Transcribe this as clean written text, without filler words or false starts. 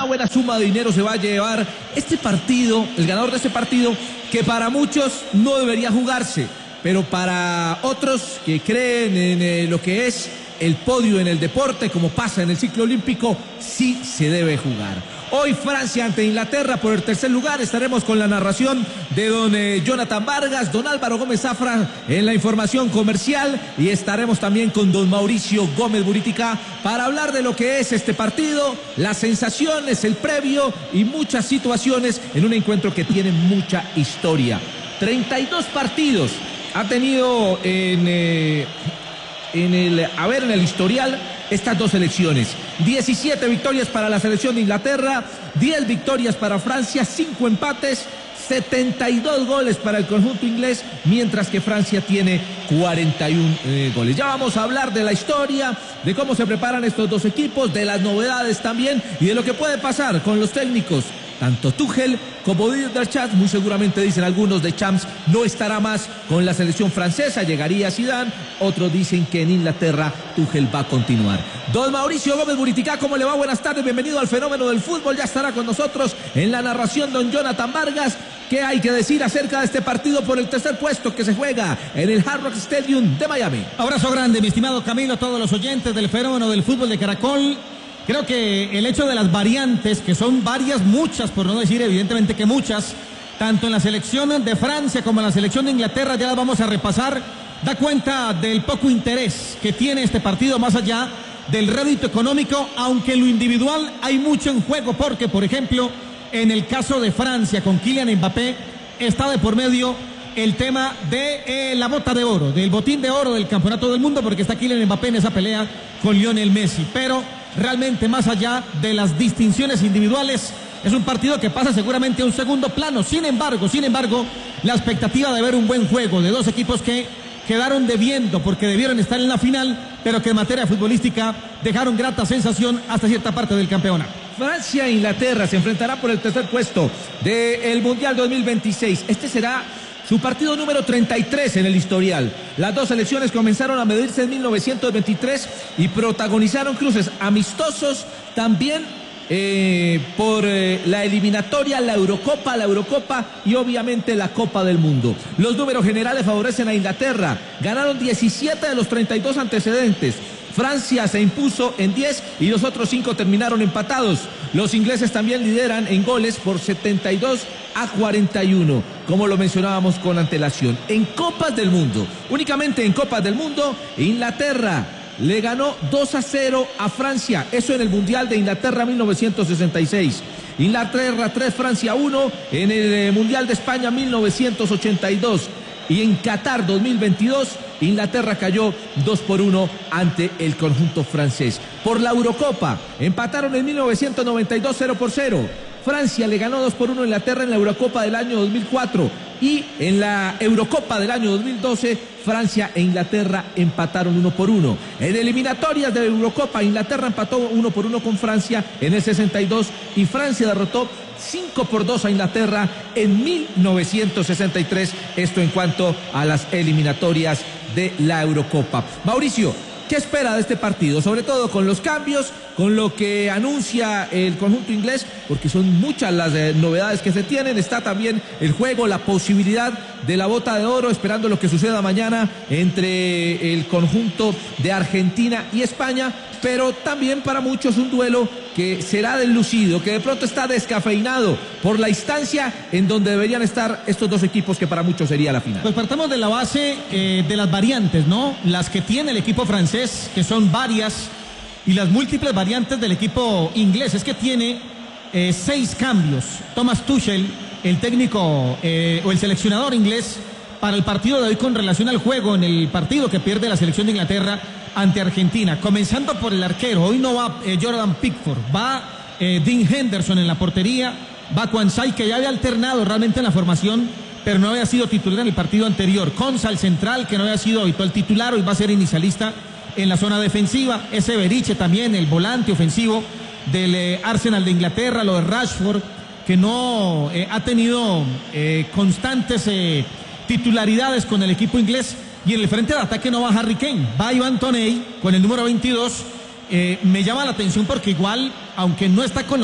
buena suma de dinero se va a llevar este partido, el ganador de este partido, que para muchos no debería jugarse, pero para otros que creen en lo que es el podio en el deporte, como pasa en el ciclo olímpico, sí se debe jugar. Hoy Francia ante Inglaterra por el tercer lugar. Estaremos con la narración de don Jonathan Vargas, don Álvaro Gómez Zafra en la información comercial, y estaremos también con don Mauricio Gómez Buritica para hablar de lo que es este partido, las sensaciones, el previo y muchas situaciones en un encuentro que tiene mucha historia. 32 partidos ha tenido en el historial estas dos selecciones. 17 victorias para la selección de Inglaterra, 10 victorias para Francia, 5 empates, 72 goles para el conjunto inglés, mientras que Francia tiene 41 goles. Ya vamos a hablar de la historia, de cómo se preparan estos dos equipos, de las novedades también y de lo que puede pasar con los técnicos. Tanto Tuchel como Didier Deschamps, muy seguramente dicen algunos, Deschamps no estará más con la selección francesa, llegaría Zidane, otros dicen que en Inglaterra Tuchel va a continuar. Don Mauricio Gómez Buritica, ¿cómo le va? Buenas tardes, bienvenido al fenómeno del fútbol, ya estará con nosotros en la narración don Jonathan Vargas. ¿Qué hay que decir acerca de este partido por el tercer puesto que se juega en el Hard Rock Stadium de Miami? Abrazo grande, mi estimado Camilo, a todos los oyentes del fenómeno del fútbol de Caracol. Creo que el hecho de las variantes, que son varias, muchas, por no decir evidentemente que muchas, tanto en la selección de Francia como en la selección de Inglaterra, ya las vamos a repasar, da cuenta del poco interés que tiene este partido más allá del rédito económico, aunque en lo individual hay mucho en juego, porque, por ejemplo, en el caso de Francia con Kylian Mbappé, está de por medio el tema de la bota de oro, del botín de oro del campeonato del mundo, porque está Kylian Mbappé en esa pelea con Lionel Messi, pero realmente más allá de las distinciones individuales, es un partido que pasa seguramente a un segundo plano. Sin embargo, la expectativa de ver un buen juego de dos equipos que quedaron debiendo porque debieron estar en la final, pero que en materia futbolística dejaron grata sensación hasta cierta parte del campeonato. Francia e Inglaterra se enfrentará por el tercer puesto del Mundial 2026. Este será su partido número 33 en el historial. Las dos selecciones comenzaron a medirse en 1923 y protagonizaron cruces amistosos también por la eliminatoria, la Eurocopa y obviamente la Copa del Mundo. Los números generales favorecen a Inglaterra. Ganaron 17 de los 32 antecedentes. Francia se impuso en 10 y los otros 5 terminaron empatados. Los ingleses también lideran en goles por 72-41, como lo mencionábamos con antelación. En Copas del Mundo, únicamente en Copas del Mundo, Inglaterra le ganó 2-0 a Francia, eso en el Mundial de Inglaterra 1966. Inglaterra 3, Francia 1 en el Mundial de España 1982. Y en Qatar 2022, Inglaterra cayó 2-1 ante el conjunto francés. Por la Eurocopa, empataron en 1992 0-0. Francia le ganó 2-1 a Inglaterra en la Eurocopa del año 2004. Y en la Eurocopa del año 2012, Francia e Inglaterra empataron 1-1. En eliminatorias de la Eurocopa, Inglaterra empató 1-1 con Francia en el 62 y Francia derrotó 5-2 a Inglaterra en 1963. Esto en cuanto a las eliminatorias de la Eurocopa. Mauricio, ¿qué espera de este partido? Sobre todo con los cambios, con lo que anuncia el conjunto inglés, porque son muchas las novedades que se tienen. Está también el juego, la posibilidad de la bota de oro, esperando lo que suceda mañana entre el conjunto de Argentina y España, pero también para muchos un duelo que será deslucido, que de pronto está descafeinado por la instancia en donde deberían estar estos dos equipos, que para muchos sería la final. Pues partamos de la base de las variantes, ¿no? Las que tiene el equipo francés, que son varias, y las múltiples variantes del equipo inglés. Es que tiene 6 cambios. Thomas Tuchel, el técnico o el seleccionador inglés, para el partido de hoy con relación al juego en el partido que pierde la selección de Inglaterra ante Argentina. Comenzando por el arquero, hoy no va Jordan Pickford, va Dean Henderson en la portería, va Kwanzaa, que ya había alternado realmente en la formación, pero no había sido titular en el partido anterior. Konsa, el central, que no había sido habitual titular, hoy va a ser inicialista en la zona defensiva. Ese Beriche también, el volante ofensivo del Arsenal de Inglaterra, lo de Rashford, que no ha tenido constantes titularidades con el equipo inglés. Y en el frente de ataque no va Harry Kane, va Ivan Toney con el número 22. Me llama la atención porque igual, aunque no está con